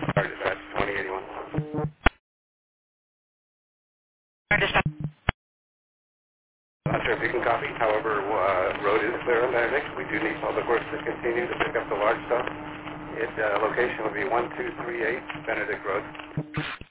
Sorry, dispatch 2081. Not sure if you can copy. However, road is clear on Benedict. We do need public works to continue to pick up the large stuff. Location would be 1238 Benedict Road.